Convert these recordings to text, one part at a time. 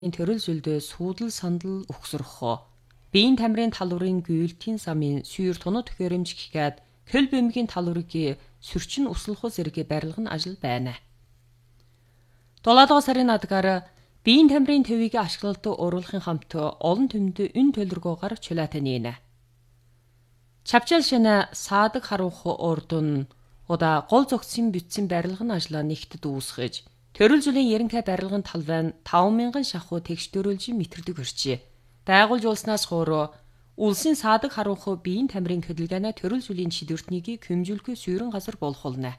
төрөл зүйлдээ сүүдэл сандал өгсөрөх. Биеийн тамирын талуурын гүйлтийн замын сүйр тунод төхөөрөмж гэхэд хөл бөмбөгийн талуурыг сүрчин услах зэрэг барилгын ажил байна. 7 сарын адгаар биеийн тамирын төвийг ашиглалтад оруулахын хамт олон төмөнд ün төлөргөөгөр чулаатай нийнэ. Чавчал шинэ саадаг харууху ордун ода гол зогцсон бүтсэн барилгын ажлаа нэгтэд үүсгэж төрөл зүйлийн ерөнхий барилгын талбай нь 5000 шахуу тэгш дөрвөлжин метрдэг хүрчээ. Байгуулж улснаас хойш улсын саадаг харууху биеийн тамирын хөдөлгөөний төрөл зүйлийн шидвэртнийг хэмжүүлэхгүй сүйрэн газар болох болно.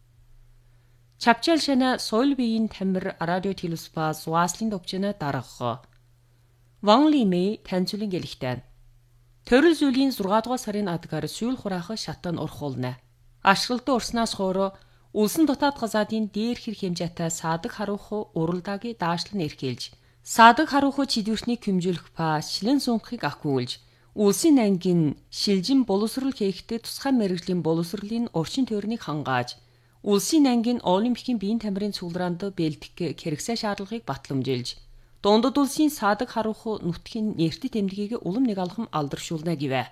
Чавчал шинэ соёл биеийн тамир радио телеспа зуаслын довчны дарга Ван Лимэй танцуулын гэлэгтэй. Төрөл зүйлийн 6 дугаар сарын адгаар сүүл хураах шатан урхуулна. Ашиглалтад орсноос хойш улсын дотоод газаадын дээр хэр хэмжээтэй саадаг харууху уралдаагийн даашлан эрхэлж, саадаг харууху чидвэртнийг хэмжүүлэх ба шилэн сунхыг ахгүйж, улсын ангийн шилжин боловсрол хийхдээ тусгай мэргэжлийн боловсролын орчин тойрныг хангааж, улсын ангийн олимпикийн биеийн тамирын цуглаанд бэлтгэх хэрэгсээ шаардлагыг батламжилж, дундад улсын саадаг харууху нутгийн нэртэд тэмдгийг улам нэг алхам алдаршуулна гэвэ.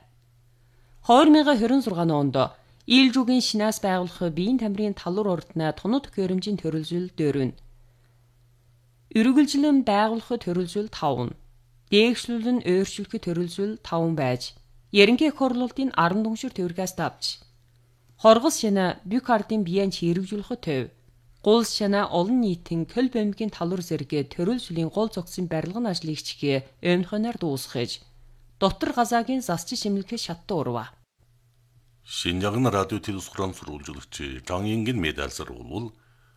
2026 онд Илжүүгийн шинээс байгуулах биеийн тамирын талуур ордны тунад төхөөрөмжийн төрөл зүйл 4, үргэлжлэн байгуулах төрөл зүйл 5, дээгшлүүлэн өөрчлөх төрөл зүйл 5 байж, ерөнхий хурлуудын 10 дүншир төвөргөөс давж, хоргос шинэ бүх ардын биеийн хэрэгжүүлэх төв, гулс шинэ олон нийтийн хөл бөмбөгийн талуур зэрэг төрөл зүйлийн гол зогсон барилгын ажлыг чигээ өмхөнөр дуусгаж, дотор газаагийн засч шимлэх шаттай урва. Шинжаан радио телевизрон сурвалжлагч Жанингийн медальсаар бол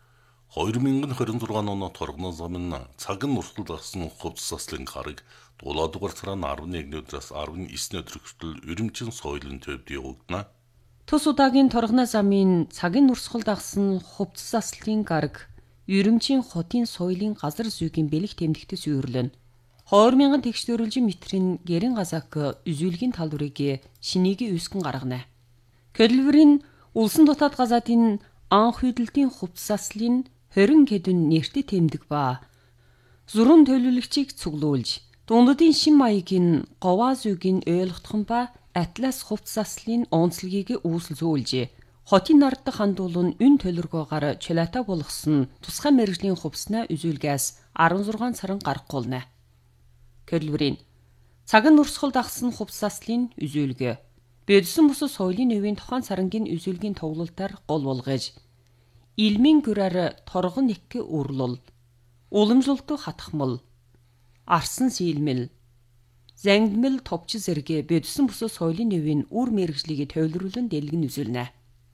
2026 оны торгоно замын цагын урсгал гарсан хувцас заслын гараг 7 дугаар сарын 11 өдрөөс 19 өдөр хүртэл Үрэмчин соёлын төвд явагдана. Тус удаагийн торгоно замын цагын урсгал дагсан хувцас заслын гараг Үрэмчин хотын соёлын газар зүйгийн бэлэг тэмдэгтээс үйрлэн 20,000 тэгш дөрвөлжин метрийн гэрэн газаак үзүүлгийн талбарыг шинийг үүсгэн гаргана. Хөдөлмөрийн улсын дотоод газаадын анх хөдөлтийн хувцас заслын 20 хэдэн нэртэд тэмдэг ба зурун төлөвлөгчийг цуглуулж, дундадын шин маягийн говаа зүйгийн ойлгохтон ба атлас хувцас заслын онцлогийг үүсэлзүүлж, хотын нард хандуулан ün төлөргөөгөр чулаатай болгосон тусгай мэргэжлийн хувцсны үзүүлгээс 16 сарын гаргахулна. Хөдөлмөрийн цагын урсгал дагсан хувцас заслын үзүүлгээ Бэдсэн бус соёлын өвийн тухайн сарангийн үзүүлгийн тоглолтоор гол болгож, илмийн гүрээр торгон нэг үрлэл, уламжлалт хатхмал, арсан сийлмэл, зангидмэл товч зэрэг бэдсэн бус соёлын өвийн үр мэргэжлийг төвлөрүүлэн дэлгэн үзүүлнэ.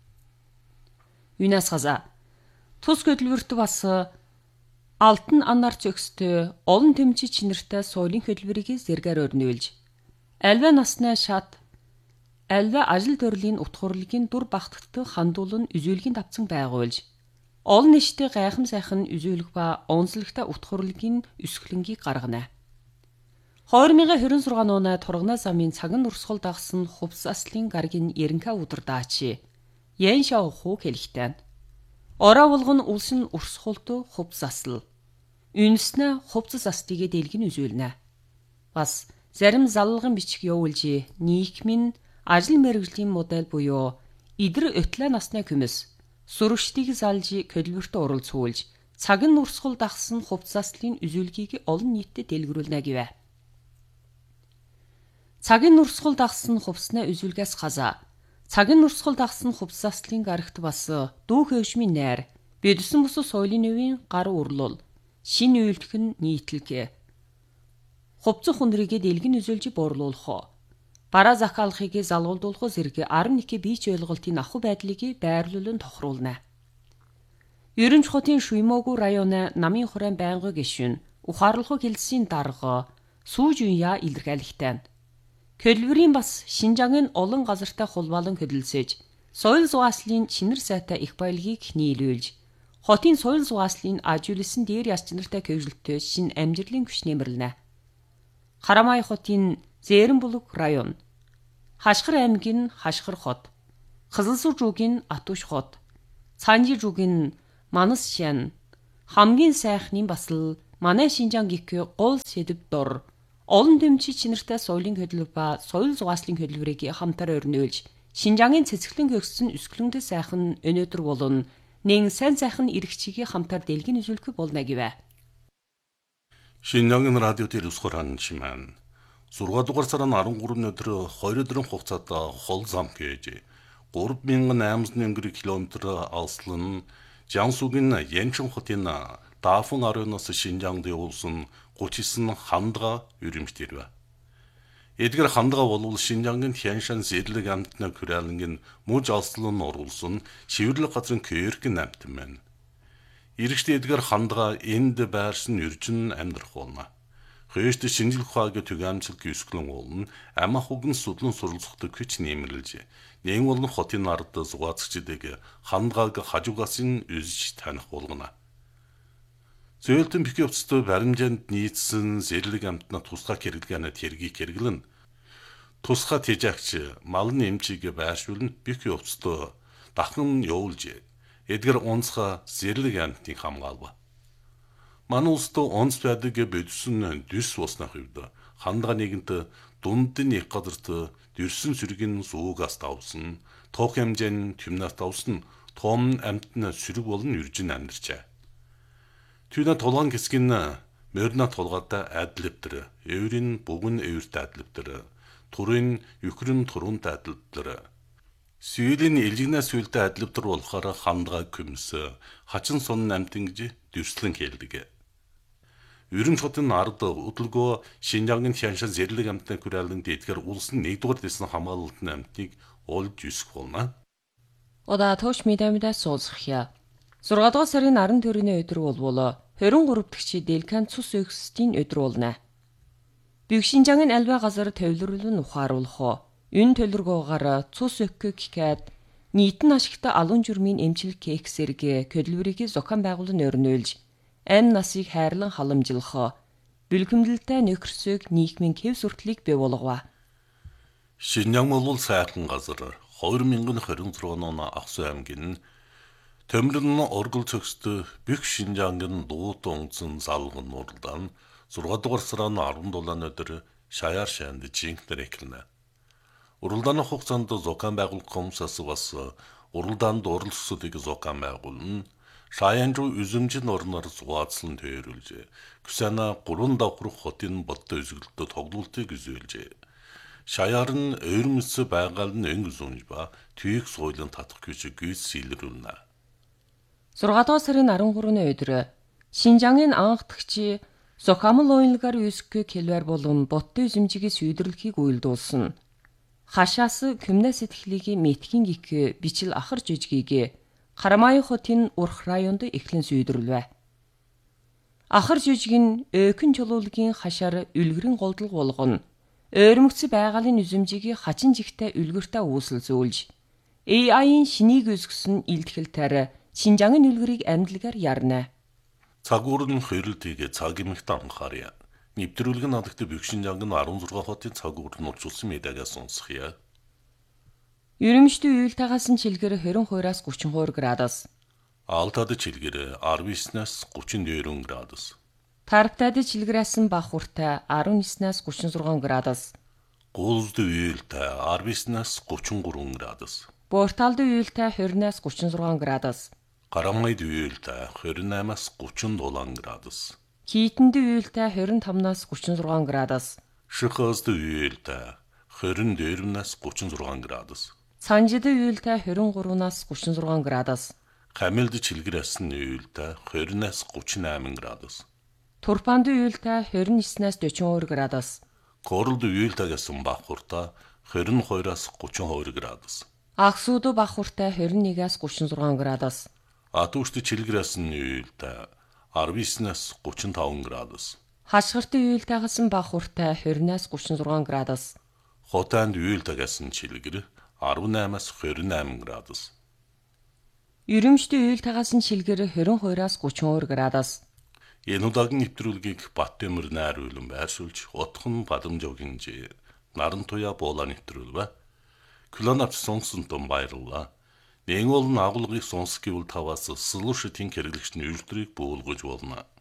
Юнас хаза тус хөдөлмөрт бас алтан анаар зөкстэй олон тэмчи чинэртэй соёлын хөдөлмөрийг зэргээр өрнүүлж, альва насны шат альва ажил төрлийн утгуурлын дур багтдаг хандуулан үзүүлгийн давцан байгуулж, олон нийттэй гайхам сайхан үзүүлэх ба онцлогтой утгуурлын өсгөлөнгийг гаргана. 2026 оны торгоно замын цагын урсгал дагсан хувцас заслын гарагийн ерөнхий удирдаач Ян Шаоху хэлэхдээ ороо болгон улсын урсгалт хувцас засал үнэснэ хувцас застыг дэлгэн үзүүлнэ. Бас зарим залалгын бичих явуулж нийгмийн ажил мэргэжлийн модель буюу идэр өтлөө насны хүмүүс сүрвчдийг залж хөдөлмөрт оролцуулж, цагын урсгал дагсан хувцас заслын үзүүлгийг олон нийтэд дэлгэрүүлнэ гэвэ. Цагийн урсгал дагсан хувцсны үзүүлгээс хазаа цагийн урсгал дагсан хувцас заслын гарагт бас дүү хөөшмийн найр, бэдсэн бус соёлын өвийн гар урлал, шин үйлдэх нийтлэг, хувцас хүндрийг дэлгэн үзүүлж буурлуулах, бараа захиалгыг залгуулдуулах зэрэг 11 бийч ойлголтын ахуй байдлыг байрлуулан тохируулна. Үрэмч хотын Шуймогу районы намын хураан байнгын гишүүн ухаарлах хэлсийн дарга Сүүжүнья илэрхийлэхдээ хөдөлмөрийн бас Шинжаангийн олон газартай хулбалан хөдөлсөж, соёл зугаслын чинэр сайтай их баялагийг нийлүүлж, хотын соёл зугаслын ажиулсан дээр яс чинартай хөгжилтөд шин амжилтын күч нэмэрлэнэ. Харамай хотын Зээрэнбулуг район, Хашгир аймгийн Хашгир хот, Қызылсуу жуугийн Атуш хот, Цанжи жуугийн Манас шан, хамгийн сайхны бас манай Шинжаан гихүү гол сэдв дор олон дэвчи чинэртэй соёлын хөдөлгөөр ба соёл зугааслын хөдөлгөөрийг хамтаар өрнөөлж Шинжаангийн цэцгэлэн хөгссөн өсгөлөндөө сайхан өнөөдөр болон нэн сайн сайхан иргэчийг хамтаар дэлгэн үзүүлэх болно гэвэ. Шинжаангийн радио телевизхоран чимэн 6 дугаар сарын 13-ны өдөр 2 өдрийн хугацаанд хол зам гэж 3800 км алслан Jiangsuгийн Янчин хотын Дафун ареноос Шинжаанд явуулсан 39 хандгаа өрөмжтөрвэ. Эдгээр хандгаа болвол Шинжаангийн Тяншан зэрлэг амтны хүрээлэнгийн муж алслан оруулсан шивэрлэг газрын Кёркэн амтан байна. Иргэштэй эдгээр хандгаа энд байрсан үржин амьдрах болно. Хөөст шинжлэх ухааны түгээмжлэг өсгөлөн уулна амах угэн судлан суралцдаг хүч нэмэрлж нэн болон хотын ард зугаацчдыг хандгааг хажуугаас нь үзэж таних болгоно. Зөөлтөн бих явцтай баримжаанд нийцсэн зэрлэг амтна тусгай хэрэглэнэ тэргийг хэрэглэн тусгай тэжаагч малын эмчийг байршуулна бих явцтай дахин явуулж эдгээр онцгой зэрлэг амтныг хамгаалва. Манай улсад онц байдаг бодсон дэс болсны хувьд хандгаа нэгэнт дундын их газарт дэрсэн сэргийн суугаас давсан, тоох хэмжээний тэмнээс давсан том амтны сэрэг болон үржин амьдарчээ. Түүний толгойн хэсгийн морина толгойтой адилвтэр, эврийн бүгэн эвэртэй адилвтэр, турын юхрын турунт адилвтэр. Сүйлийн илгнээс сүйлтэй адилвтэр болохоор хандгаа көмс, хачин сон амтэн гэж дэрслэн хэлдэг. Өрөмж хотын ард өдөлгөө Шинжаангийн Тяншан зэрлэг амтны хүрээлэнд эдгээр улсын 1-р дэсн хамгаалалтын амтныг олж үсэх болно. Ода тоош мэдэмдээ суулцахя. 6 дугаар сарын 14-ний өдөр болвол 23 дахь Дэлкан цус өгсдийн өдөр болно. Büyük Шинжаангийн альва газар төвлөрүүлэн ухааруулах. Энэ төлөвлөгөөгөөр цус өгөх гэхэд нийтэн ашигтай алуун журмын эмчилэг кейк зэрэг хөдөлмөрийг зохион байгуулан өрнөөлж амь насыг хайрлан халамжлах бэлгэмдэлтэй нөхөрсөг нийгмийн хэв сурталыг бий болгова. Шинжаан бол сайхан газар 2026 он Аксу аймгийн Төмрөн оргил цогцтой Büyük Шинжаангийн дуут онгцон залгын уралдаан 6 дугаар сарын 17-ны өдөр шаяар шанд жинхнэр эхэлнэ. Уралдааны хугацаанд зохион байгуулах комиссаас бас уралдаанд оролцсодыг зохион байгуулна. Шаяан руу үзэмжин орноор зугаацлан тээрлж, Күсана 3 давхрах хотын бодтой үзэгдэлтэй тоглолтыг үзүүлжээ. Шаяар нь ойрмөс байгаал нь өнгө зүүнж ба түйх соёлын татах гэж гүйс илрүүлнэ. 6 дугаар сарын 13-ны өдөр Шинжаангийн анхдагч зохиомл уянлагаар үсгэх хэлбэр болон бодтой үзэмжийг сүйдэрлэхийг уйлдуулсан. Хашаас Кюмнэ сэтгэлийг метхийн гих бичил ахар жижигийг Карамай хотын урх районд эхлэн сүйдэрлвэ. Ахар жижиг нь өөхөн чулуулгийн хашаар үлгэрийн голдлого болгоно. Ойрмогц байгалийн үзэмжийг хачин жигтэй үлгэртэй үүсэлзүүлж AI-ийн шинийг өсгсөн илтгэлээр Шинжаангийн үлгэрийг амьдлагаар ярна. Цагуур нь хөрөлтийг цаг эмэгт анхаарья. Нэвтрүүлэг нь надад Büyük Шинжаангийн 16 хотын цагуур нь уржуулсан медиагаас сонсхийа. Ерөмжтэй уйлтаагаас нь чилгэр 22-аас 32 градус. Алтад чилгэр 19-аас 34 градус. Тарптад чилгэрээс нь бах уртай 19-аас 36 градус. Гулд уйлтай 19-аас 33 градус. Борталд уйлтай 20-аас 36 градус. Карамайд уйлтай 28-аас 37 градус. Хийтэнд уйлтай 25-аас 36 градус. Шихазд уйлтай 24-аас 36 градус. Санжид уйлтай 23-аас 36 градус. Хамилд чилгэрээс нь уйлтай 20-аас 38 градус. Турпанд уйлтай 29-аас 42 градус. Королд уйлтайгаас бахурта 22-аас 32 градус. Аксууд бахуртай 21-аас 36 градус. Атушд чилгэрээс нь уйлтай 19-аас 35 градус. Хашгирт уйлтайгаас нь бахуртай 20-аас 36 градус. Хотанд уйлтайгаас нь чилгэр 18-аас 28 градус. Ерөмжтэй уйлтайгаас нь чилгэр 22-аас 32 градус. Энэ удаагийн нэвтрүүлгийг Баттэмэр найруулан байршуулж, утхан Бадамжоогийн наран туяа буулаа нэвтрүүлвэ. Клонавч сонсон том баярлалаа. Нэг бол агуулгыг сонсох гэвэл таваас слушатын хэрэглэгчний үйлдвэрийг буулгаж болно.